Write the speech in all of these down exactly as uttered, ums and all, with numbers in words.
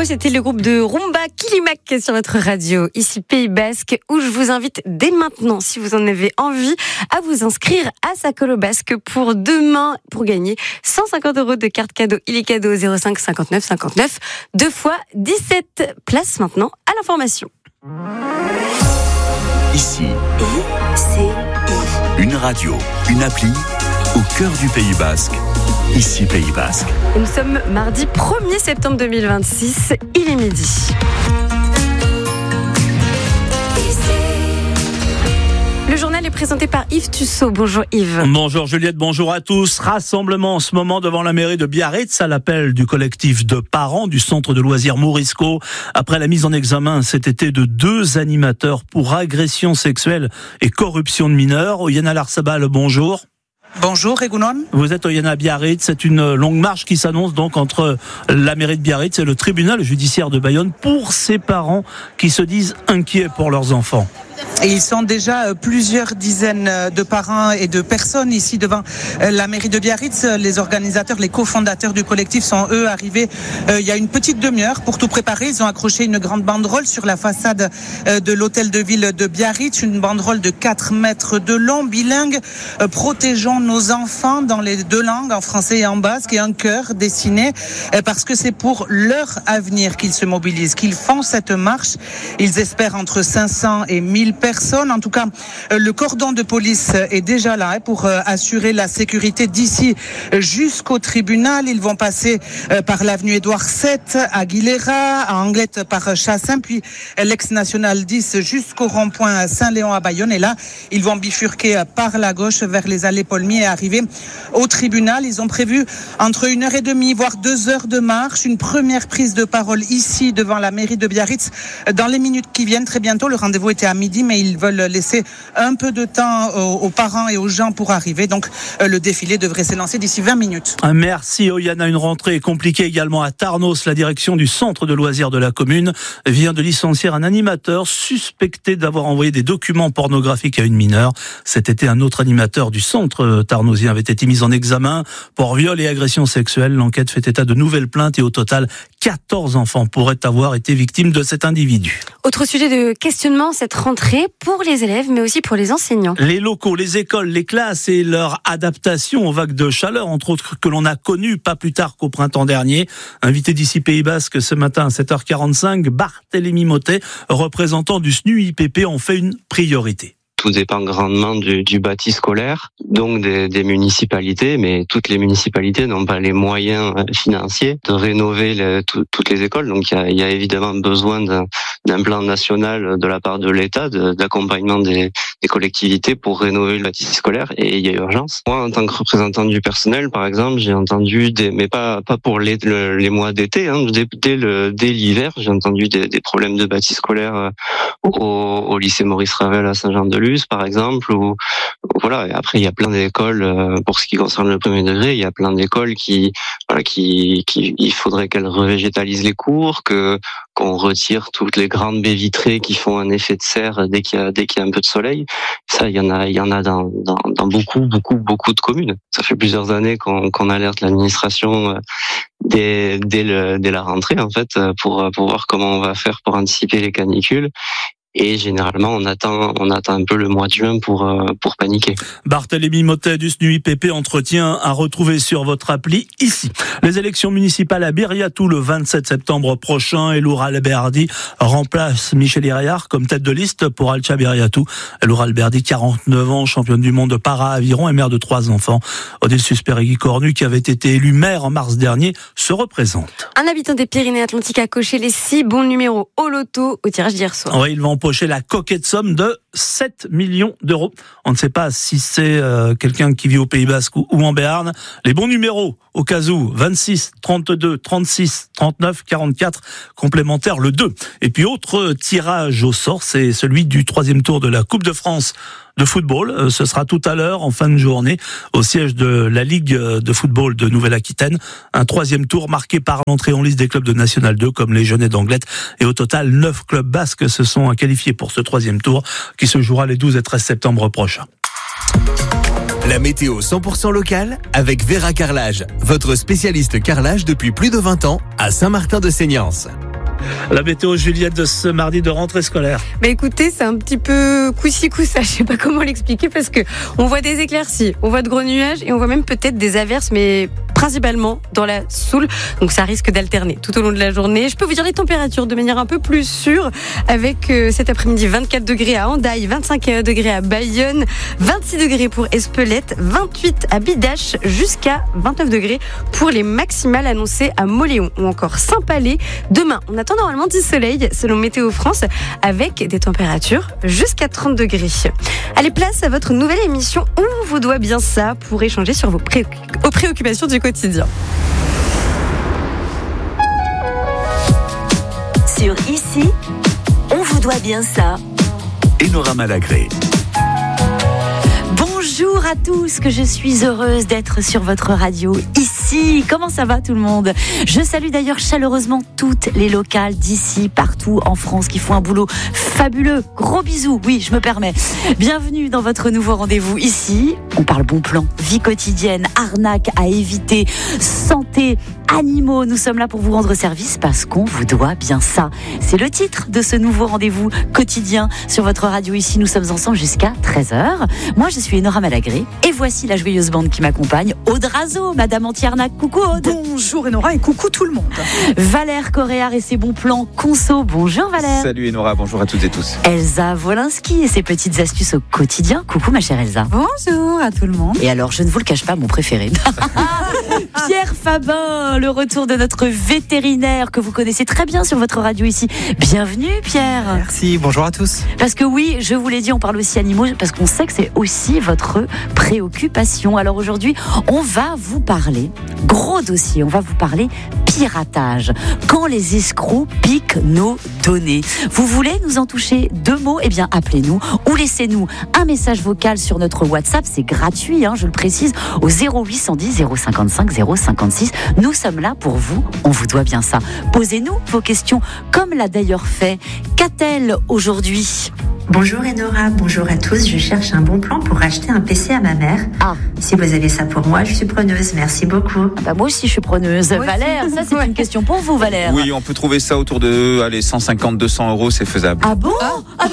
eux, c'était le groupe de Rumba Kilimak sur votre radio, ici Pays Basque, où je vous invite dès maintenant, si vous en avez envie, à vous inscrire à Sacolo Basque pour demain, pour gagner cent cinquante euros de carte cadeau Illicado zéro cinq cinquante-neuf cinquante-neuf, deux fois dix-sept. Place maintenant à l'information. Ici, Et c'est une radio, une appli au cœur du Pays Basque. Ici Pays Basque. Nous sommes mardi premier septembre deux mille vingt-six, il est midi. Le journal est présenté par Yves Tussaud. Bonjour Yves. Bonjour Juliette, bonjour à tous. Rassemblement en ce moment devant la mairie de Biarritz à l'appel du collectif de parents du centre de loisirs Mourisco. Après la mise en examen cet été de deux animateurs pour agression sexuelle et corruption de mineurs. Oyana Larsabal, bonjour. Bonjour Egunon. Vous êtes Oyana Biarritz, c'est une longue marche qui s'annonce donc entre la mairie de Biarritz et le tribunal judiciaire de Bayonne pour ces parents qui se disent inquiets pour leurs enfants. Et ils sont déjà plusieurs dizaines de parents et de personnes ici devant la mairie de Biarritz. Les organisateurs, les cofondateurs du collectif sont eux arrivés euh, il y a une petite demi-heure pour tout préparer. Ils ont accroché une grande banderole sur la façade euh, de l'hôtel de ville de Biarritz, une banderole de quatre mètres de long, bilingue. Euh, protégeons nos enfants dans les deux langues, en français et en basque, et un cœur dessiné euh, parce que c'est pour leur avenir qu'ils se mobilisent, qu'ils font cette marche. Ils espèrent entre cinq cents et mille personnes. En tout cas, le cordon de police est déjà là pour assurer la sécurité d'ici jusqu'au tribunal. Ils vont passer par l'avenue Édouard sept à Aguilera, à Anglette par Chassin, puis l'ex-national dix jusqu'au rond-point Saint-Léon à Bayonne. Et là, ils vont bifurquer par la gauche vers les allées Paulmier et arriver au tribunal. Ils ont prévu entre une heure et demie, voire deux heures de marche. Une première prise de parole ici devant la mairie de Biarritz dans les minutes qui viennent. Très bientôt, le rendez-vous était à midi, mais ils veulent laisser un peu de temps aux parents et aux gens pour arriver. Donc, le défilé devrait s'élancer d'ici vingt minutes. Merci Oyana. Une rentrée compliquée également à Tarnos. La direction du centre de loisirs de la commune vient de licencier un animateur suspecté d'avoir envoyé des documents pornographiques à une mineure. Cet été, un autre animateur du centre tarnosien avait été mis en examen pour viol et agression sexuelle. L'enquête fait état de nouvelles plaintes et au total, quatorze enfants pourraient avoir été victimes de cet individu. Autre sujet de questionnement, cette rentrée pour les élèves, mais aussi pour les enseignants. Les locaux, les écoles, les classes et leur adaptation aux vagues de chaleur, entre autres, que l'on a connues pas plus tard qu'au printemps dernier. Invité d'ici Pays Basque ce matin à sept heures quarante-cinq, Barthélémy Motet, représentant du S N U I P P, en fait une priorité. Tout dépend grandement du, du bâti scolaire, donc des, des municipalités, mais toutes les municipalités n'ont pas les moyens financiers de rénover les, tout, toutes les écoles. Donc il y a, il y a évidemment besoin d'un, d'un plan national de la part de l'État, de, d'accompagnement des, des collectivités pour rénover le bâti scolaire, et il y a urgence. Moi, en tant que représentant du personnel, par exemple, j'ai entendu, des, mais pas, pas pour les, le, les mois d'été, hein, dès, dès, le, dès l'hiver, j'ai entendu des, des problèmes de bâti scolaire au, au lycée Maurice Ravel à Saint-Jean-de-Luz, par exemple, ou voilà. Et après, il y a plein d'écoles euh, pour ce qui concerne le premier degré. Il y a plein d'écoles qui, voilà, qui, qui, il faudrait qu'elles revégétalisent les cours, que qu'on retire toutes les grandes baies vitrées qui font un effet de serre dès qu'il y a dès qu'il y a un peu de soleil. Ça, il y en a, il y en a dans dans, dans beaucoup, beaucoup, beaucoup de communes. Ça fait plusieurs années qu'on, qu'on alerte l'administration euh, dès dès, le, dès la rentrée, en fait, pour pour voir comment on va faire pour anticiper les canicules. Et généralement, on attend, on attend un peu le mois de juin pour euh, pour paniquer. Barthélémy Motet du S N U I P P, entretien à retrouver sur votre appli ici. Les élections municipales à Biriatou le vingt-sept septembre prochain. Eloura Alberdi remplace Michel Iriart comme tête de liste pour Alcha Biriatou. Eloura Alberdi, quarante-neuf ans, championne du monde de para-aviron et mère de trois enfants. Odile Susperregui Cornu, qui avait été élue maire en mars dernier, se représente. Un habitant des Pyrénées-Atlantiques a coché les six bons numéros au loto au tirage d'hier soir. Oui, ils vont empocher la coquette somme de sept millions d'euros. On ne sait pas si c'est euh, quelqu'un qui vit au Pays Basque ou, ou en Béarn. Les bons numéros, au cas où, vingt-six, trente-deux, trente-six, trente-neuf, quarante-quatre, complémentaire le deux. Et puis autre tirage au sort, c'est celui du troisième tour de la Coupe de France de football. Ce sera tout à l'heure, en fin de journée, au siège de la Ligue de football de Nouvelle-Aquitaine. Un troisième tour marqué par l'entrée en liste des clubs de National deux, comme les Jeunets d'Anglette. Et au total, neuf clubs basques se sont qualifiés pour ce troisième tour, qui se jouera les douze et treize septembre prochains. La météo cent pour cent locale avec Vera Carrelage, votre spécialiste carrelage depuis plus de vingt ans à Saint-Martin-de-Seignance. La météo Juliette de ce mardi de rentrée scolaire. Mais écoutez, c'est un petit peu coussi coussa, je sais pas comment l'expliquer parce que on voit des éclaircies, on voit de gros nuages et on voit même peut-être des averses, mais principalement dans la Soule. Donc ça risque d'alterner tout au long de la journée. Je peux vous dire les températures de manière un peu plus sûre avec euh, cet après-midi vingt-quatre degrés à Hendaye, vingt-cinq degrés à Bayonne, vingt-six degrés pour Espelette, vingt-huit à Bidache, jusqu'à vingt-neuf degrés pour les maximales annoncées à Moléon ou encore Saint-Palais. Demain, on attend normalement du soleil selon Météo France avec des températures jusqu'à trente degrés. Allez, place à votre nouvelle émission On vous doit bien ça pour échanger sur vos pré- aux préoccupations du quotidien. Sur Ici, on vous doit bien ça. Enora Malagré. Bonjour à tous, que je suis heureuse d'être sur votre radio ici. Comment ça va tout le monde ? Je salue d'ailleurs chaleureusement toutes les locales d'ici, partout en France, qui font un boulot fabuleux. Gros bisous, oui, je me permets. Bienvenue dans votre nouveau rendez-vous ici. On parle bon plan, vie quotidienne, arnaque à éviter, santé, animaux. Nous sommes là pour vous rendre service parce qu'on vous doit bien ça. C'est le titre de ce nouveau rendez-vous quotidien sur votre radio ici. Nous sommes ensemble jusqu'à treize heures. Moi, je suis Enora Malagré et voici la joyeuse bande qui m'accompagne. Aude Razo, Madame Anti-Arnaque. Coucou Aude. Bonjour Enora et coucou tout le monde. Valère Coréard et ses bons plans conso. Bonjour Valère. Salut Enora, bonjour à toutes et tous. Elsa Wolinski et ses petites astuces au quotidien. Coucou ma chère Elsa. Bonjour à tout le monde. Et alors, je ne vous le cache pas, mon préféré. Pierre Fabin, le retour de notre vétérinaire que vous connaissez très bien sur votre radio ici. Bienvenue Pierre. Merci, bonjour à tous. Parce que oui, je vous l'ai dit, on parle aussi animaux, parce qu'on sait que c'est aussi votre préoccupation. Alors aujourd'hui, on va vous parler, gros dossier, on va vous parler piratage. Quand les escrocs piquent nos données. Vous voulez nous en toucher deux mots ? Eh bien, appelez-nous ou laissez-nous un message vocal sur notre WhatsApp. C'est gratuit, hein, je le précise, au zéro huit cent dix zéro cinquante-cinq zéro cinquante-six. Nous sommes là pour vous, on vous doit bien ça. Posez-nous vos questions, comme l'a d'ailleurs fait Catel aujourd'hui. Bonjour Enora, bonjour à tous. Je cherche un bon plan pour acheter un P C à ma mère. Ah. Si vous avez ça pour moi, je suis preneuse. Merci beaucoup. Ah bah moi aussi, je suis preneuse. Moi Valère, aussi. ça c'est une question pour vous, Valère. Oui, on peut trouver ça autour de allez, cent cinquante à deux cents euros, c'est faisable. Ah bon ? Ah, ah,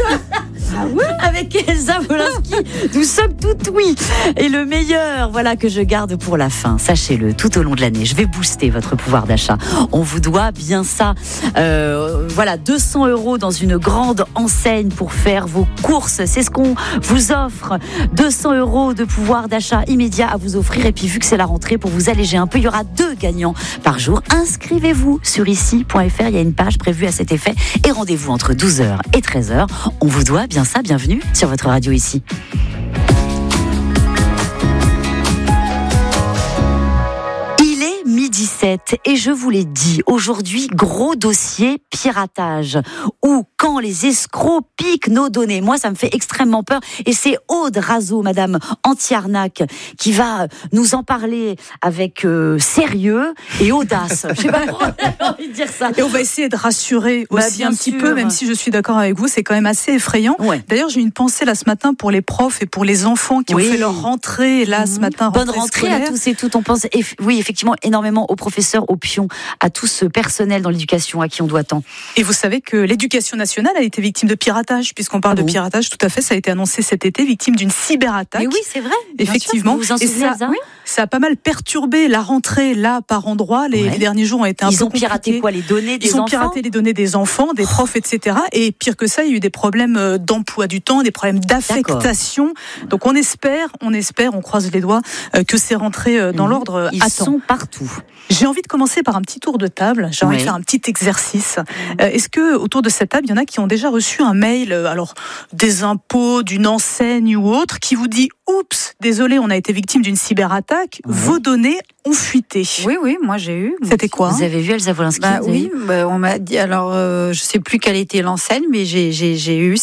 oui. Avec Elsa Wolinski, nous sommes toutes oui. Et le meilleur, voilà, que je garde pour la fin. Sachez-le, tout au long de l'année, je vais booster votre pouvoir d'achat. On vous doit bien ça. Euh, voilà, deux cents euros dans une grande enseigne pour faire vos courses. C'est ce qu'on vous offre. deux cents euros de pouvoir d'achat immédiat à vous offrir. Et puis, vu que c'est la rentrée, pour vous alléger un peu, il y aura deux gagnants par jour. Inscrivez-vous sur ici point f r. Il y a une page prévue à cet effet. Et rendez-vous entre douze heures et treize heures. On vous doit bien ça. Bienvenue sur votre radio ici. dix-sept et je vous l'ai dit, aujourd'hui, gros dossier piratage ou quand les escrocs piquent nos données. Moi, ça me fait extrêmement peur et c'est Aude Razo, Madame Anti-Arnaque, qui va nous en parler avec euh, sérieux et audace. Je sais pas pourquoi j'ai envie de dire ça. Et on va essayer de rassurer bah, aussi un sûr. petit peu, même si je suis d'accord avec vous, c'est quand même assez effrayant. Ouais. D'ailleurs, j'ai une pensée là ce matin pour les profs et pour les enfants qui oui. ont fait leur rentrée là mmh. ce matin. Bonne rentrée scolaire. à tous et toutes. On pense, eff- oui, effectivement, énormément aux professeurs, aux pions, à tout ce personnel dans l'éducation à qui on doit tant. Et vous savez que l'éducation nationale a été victime de piratage, puisqu'on parle ah bon. de piratage, tout à fait, ça a été annoncé cet été, victime d'une cyberattaque. Mais oui, c'est vrai. Effectivement. Vous vous en souvenez, et ça, oui, ça a pas mal perturbé la rentrée là par endroits. Les, ouais. les derniers jours ont été un Ils peu ont piraté quoi, les données des Ils enfants. Ils ont piraté les données des enfants, des profs, et cetera. Et pire que ça, il y a eu des problèmes d'emploi du temps, des problèmes d'affectation. D'accord. Donc on espère, on espère, on croise les doigts que c'est rentré dans mmh. l'ordre. Ils à sont temps. partout. J'ai envie de commencer par un petit tour de table. J'ai envie ouais. de faire un petit exercice. Euh, est-ce que autour de cette table, il y en a qui ont déjà reçu un mail, euh, alors des impôts, d'une enseigne ou autre, qui vous dit « Oups, désolé, on a été victime d'une cyberattaque. Ouais. Vos données ont fuité. » Oui, oui, moi j'ai eu. C'était quoi ? Vous avez vu Elsa Wolinski ? Bah oui, bah, on m'a dit. Alors, euh, je sais plus quelle était l'enseigne, mais j'ai, j'ai, j'ai eu ça.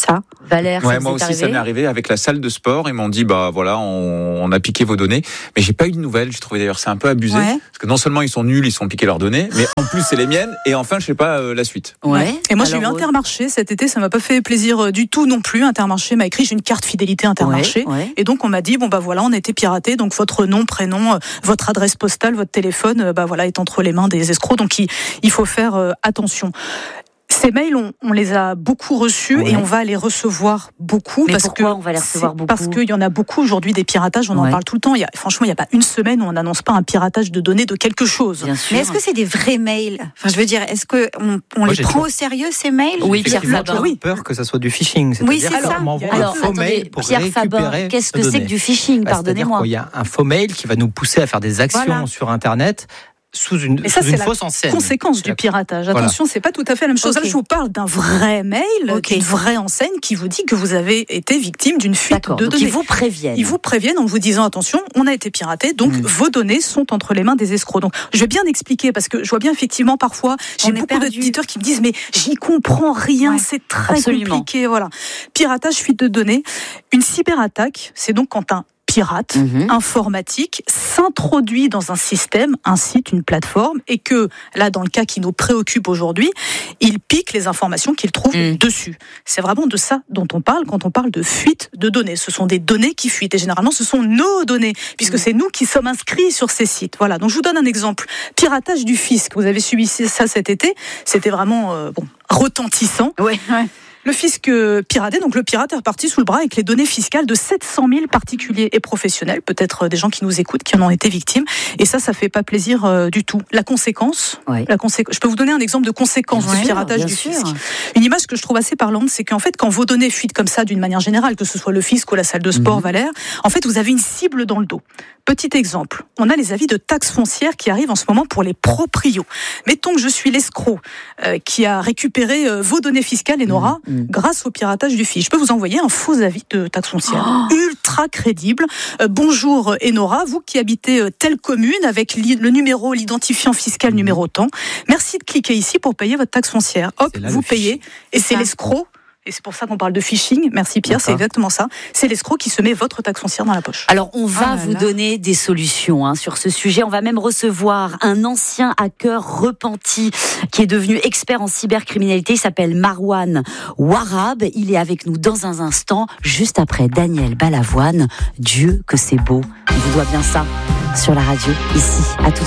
Valère, ouais, ça moi vous est aussi, arrivé ça m'est arrivé avec la salle de sport. Ils m'ont dit, bah voilà, on, on a piqué vos données. Mais j'ai pas eu de nouvelles. J'ai trouvé d'ailleurs c'est un peu abusé. Ouais. Parce que non seulement ils sont nuls, ils sont piqués leurs données, mais en plus c'est les miennes. Et enfin, je sais pas euh, la suite. Ouais. Et moi, Alors, j'ai eu Intermarché cet été. Ça m'a pas fait plaisir du tout non plus. Intermarché m'a écrit, j'ai une carte fidélité Intermarché. Ouais, ouais. Et donc, on m'a dit, bon, bah voilà, on a été piraté. Donc, votre nom, prénom, votre adresse postale, votre téléphone, bah voilà, est entre les mains des escrocs. Donc, il, il faut faire euh, attention. Ces mails, on, on les a beaucoup reçus ouais. et on va les recevoir beaucoup. Mais parce pourquoi que on va les recevoir beaucoup Parce qu'il y en a beaucoup aujourd'hui des piratages, on ouais. en parle tout le temps. Il y a, franchement, il n'y a pas une semaine où on n'annonce pas un piratage de données de quelque chose. Bien sûr. Mais est-ce que c'est des vrais mails ? Enfin, je veux dire, est-ce qu'on on, on les prend toujours... au sérieux, ces mails ? Oui, Pierre Faber. Oui, peur que ça soit du phishing. Oui, c'est ça. On m'envoie un faux mail pour Pierre Faber, qu'est-ce que c'est que du phishing ? Pardonnez-moi. Il y a un faux mail qui va nous pousser à faire des actions voilà. sur Internet. Sous une, et ça, sous c'est une la fausse enseigne. Conséquence du piratage. Attention, voilà. c'est pas tout à fait la même chose. Okay. Là, je vous parle d'un vrai mail, okay. d'une vraie enseigne qui vous dit que vous avez été victime d'une fuite D'accord, de donc données. Ils vous préviennent. Ils vous préviennent en vous disant attention, on a été piraté, donc mmh. vos données sont entre les mains des escrocs. Donc, je vais bien expliquer parce que je vois bien effectivement parfois, j'ai on beaucoup d'auditeurs qui me disent mais j'y comprends rien, ouais. c'est très Absolument. compliqué. Voilà. Piratage, fuite de données, une cyberattaque, c'est donc quand un pirate mmh. informatique s'introduit dans un système, un site, une plateforme, et que, là, dans le cas qui nous préoccupe aujourd'hui, il pique les informations qu'il trouve mmh. dessus. C'est vraiment de ça dont on parle quand on parle de fuite de données. Ce sont des données qui fuitent, et généralement, ce sont nos données, puisque mmh. c'est nous qui sommes inscrits sur ces sites. Voilà, donc je vous donne un exemple. Piratage du fisc, vous avez subi ça cet été, c'était vraiment euh, bon, retentissant. Oui, ouais. Le fisc piraté, donc le pirate est reparti sous le bras avec les données fiscales de sept cent mille particuliers et professionnels, peut-être des gens qui nous écoutent, qui en ont été victimes. Et ça, ça fait pas plaisir euh, du tout. La conséquence, oui. la conséqu... je peux vous donner un exemple de conséquence bien du piratage sûr, du sûr. fisc. Une image que je trouve assez parlante, c'est qu'en fait, quand vos données fuitent comme ça, d'une manière générale, que ce soit le fisc ou la salle de sport, mmh. Valère, en fait, vous avez une cible dans le dos. Petit exemple, on a les avis de taxes foncières qui arrivent en ce moment pour les proprios. Mettons que je suis l'escroc euh, qui a récupéré euh, vos données fiscales, Enora, mmh, mmh. grâce au piratage du fisc. Je peux vous envoyer un faux avis de taxes foncières, oh. ultra crédible. Euh, bonjour Enora, vous qui habitez euh, telle commune avec le numéro, l'identifiant fiscal mmh. numéro tant. Merci de cliquer ici pour payer votre taxe foncière. Hop, vous payez et c'est l'escroc. Et c'est pour ça qu'on parle de phishing. Merci Pierre, D'accord. c'est exactement ça. C'est l'escroc qui se met votre taxe foncière dans la poche. Alors on va ah vous là. donner des solutions hein, sur ce sujet. On va même recevoir un ancien hacker repenti qui est devenu expert en cybercriminalité. Il s'appelle Marwan Warab. Il est avec nous dans un instant, juste après Daniel Balavoine. Dieu que c'est beau. On vous doit bien ça sur la radio, ici, à tout